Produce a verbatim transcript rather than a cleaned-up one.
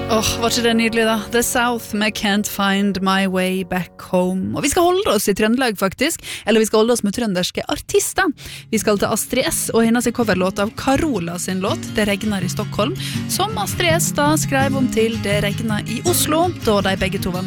Åh, oh, var ikke det nydelig da? The South med Can't Find My Way Back Home. Og vi skal holde oss i Trøndelag faktisk, eller vi skal holde oss med trønderske artister. Vi skal til Astrid S og hennes coverlåt av Carola sin låt Det regner i Stockholm, som Astrid S da skrev om til Det regner i Oslo, da de begge to var